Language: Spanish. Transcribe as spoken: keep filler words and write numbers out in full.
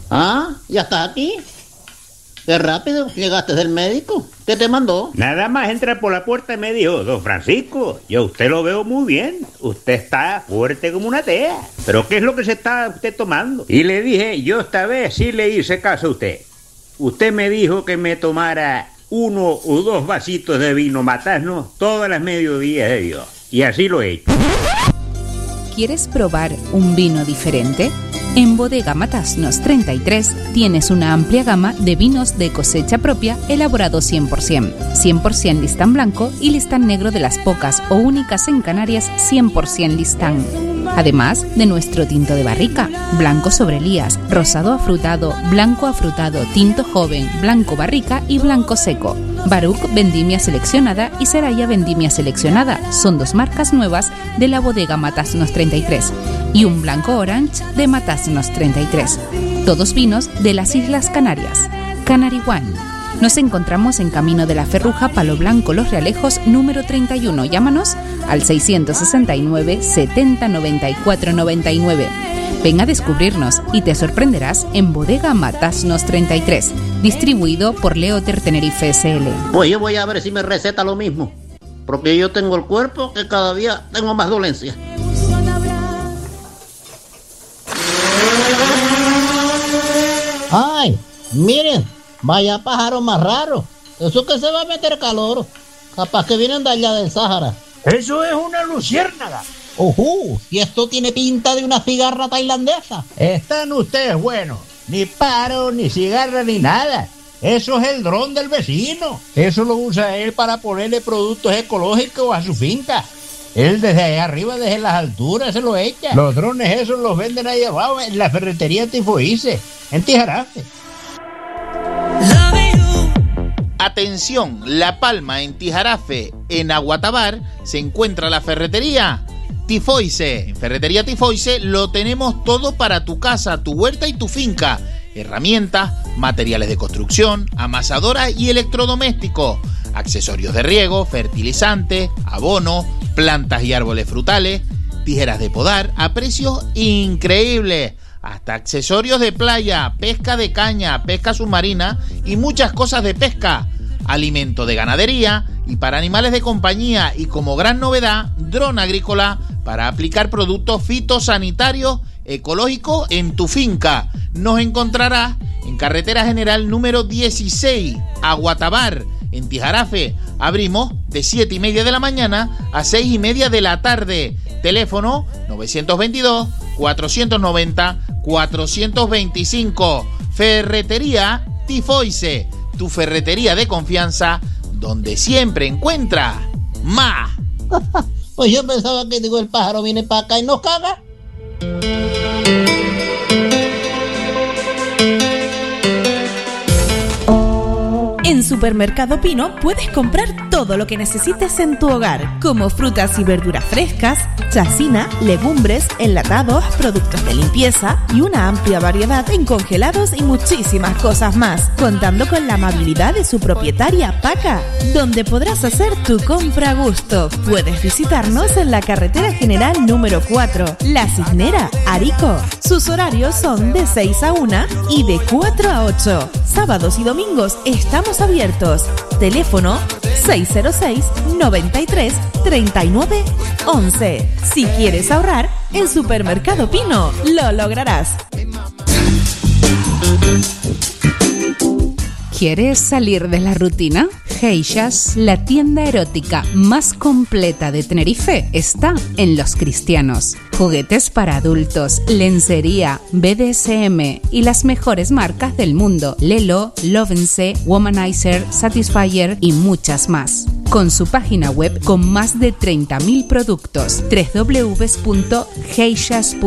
Ah, ¿ya estás aquí? Qué rápido llegaste del médico. ¿Qué te mandó? Nada más entra por la puerta y me dijo: don Francisco, yo a usted lo veo muy bien. Usted está fuerte como una tea. ¿Pero qué es lo que se está usted tomando? Y le dije: yo esta vez sí le hice caso a usted. Usted me dijo que me tomara uno o dos vasitos de vino Matasnos todas las mediodías de Dios. Y así lo he hecho. ¿Quieres probar un vino diferente? En Bodega Matasnos treinta y tres tienes una amplia gama de vinos de cosecha propia elaborados cien por ciento. cien por ciento listán blanco y listán negro de las pocas o únicas en Canarias cien por ciento listán. Además de nuestro tinto de barrica, blanco sobre Elías, rosado afrutado, blanco afrutado, tinto joven, blanco barrica y blanco seco. Baruch Vendimia Seleccionada y Seraya Vendimia Seleccionada son dos marcas nuevas de la Bodega Matasnos treinta y tres y un blanco orange de Matasnos treinta y tres. Todos vinos de las Islas Canarias. Canary One. Nos encontramos en Camino de la Ferruja, Palo Blanco, Los Realejos, número treinta y uno. Llámanos al seiscientos sesenta y nueve, setenta, noventa y cuatro, noventa y nueve. Ven a descubrirnos y te sorprenderás en Bodega Matasnos treinta y tres, distribuido por Leoter Tenerife S L. Pues yo voy a ver si me receta lo mismo, porque yo tengo el cuerpo que cada día tengo más dolencia. Ay, miren, vaya pájaro más raro. Eso que se va a meter calor. Capaz que vienen de allá del Sáhara. Eso es una luciérnaga. ¡Ujú! Y esto tiene pinta de una cigarra tailandesa. Están ustedes buenos. Ni paro, ni cigarra, ni nada. Eso es el dron del vecino. Eso lo usa él para ponerle productos ecológicos a su finca. Él desde allá arriba, desde las alturas, se lo echa. Los drones esos los venden ahí abajo en la ferretería Tifoice, en Tijarafe. Atención, La Palma, en Tijarafe, en Aguatabar, se encuentra la ferretería Tifoice. En Ferretería Tifoice lo tenemos todo para tu casa, tu huerta y tu finca. Herramientas, materiales de construcción, amasadoras y electrodomésticos, accesorios de riego, fertilizantes, abono, plantas y árboles frutales, tijeras de podar a precios increíbles, hasta accesorios de playa, pesca de caña, pesca submarina y muchas cosas de pesca, alimento de ganadería y para animales de compañía, y como gran novedad, dron agrícola para aplicar productos fitosanitarios ecológicos en tu finca. Nos encontrarás en Carretera General número dieciséis, Aguatabar, en Tijarafe. Abrimos de siete y media de la mañana a seis y media de la tarde. Teléfono novecientos veintidós, cuatrocientos noventa, cuatrocientos veinticinco. Ferretería Tifoice, tu ferretería de confianza, donde siempre encuentra más. Pues yo pensaba que digo el pájaro viene para acá y nos caga. En Supermercado Pino puedes comprar todo lo que necesites en tu hogar, como frutas y verduras frescas, chacina, legumbres, enlatados, productos de limpieza y una amplia variedad en congelados y muchísimas cosas más, contando con la amabilidad de su propietaria Paca, donde podrás hacer tu compra a gusto. Puedes visitarnos en la Carretera General número cuatro, La Cisnera, Arico. Sus horarios son de seis a una y de cuatro a ocho. Sábados y domingos estamos abiertos. Teléfono seis cero seis, noventa y tres, treinta y nueve, once. Si quieres ahorrar, en Supermercado Pino lo lograrás. ¿Quieres salir de la rutina? Geishas, la tienda erótica más completa de Tenerife, está en Los Cristianos. Juguetes para adultos, lencería, B D S M y las mejores marcas del mundo: Lelo, Lovense, Womanizer, Satisfyer y muchas más. Con su página web con más de treinta mil productos, doble u doble u doble u punto geishas punto com.